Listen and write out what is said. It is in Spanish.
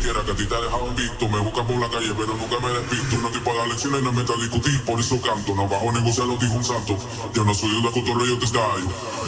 quiera, que a ti te ha dejado invicto. Me buscan por la calle, pero nunca me despisto. No estoy para dar lecciones, no me meto a discutir, por eso canto. No bajo a negociar, lo dijo un santo. Yo no soy de cotorreo, te estallo.